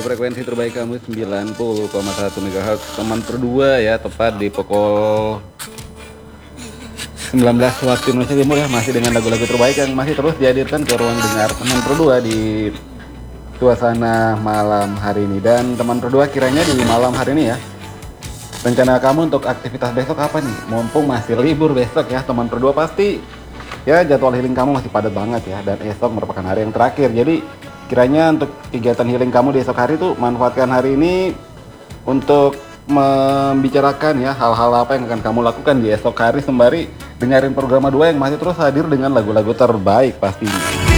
frekuensi terbaik kamu 90,1 MHz. Teman berdua ya, tepat di pukul 19 waktu Indonesia Timur ya, masih dengan lagu-lagu terbaik yang masih terus dihadirkan ke ruang dengar teman berdua di suasana malam hari ini. Dan teman berdua, kiranya di malam hari ini ya, rencana kamu untuk aktivitas besok apa nih? Mumpung masih libur besok ya, teman berdua pasti ya jadwal healing kamu masih padat banget ya, dan esok merupakan hari yang terakhir. Jadi kiranya untuk kegiatan healing kamu di esok hari tuh manfaatkan hari ini untuk membicarakan ya hal-hal apa yang akan kamu lakukan di esok hari, sembari dengerin program 2 yang masih terus hadir dengan lagu-lagu terbaik pastinya.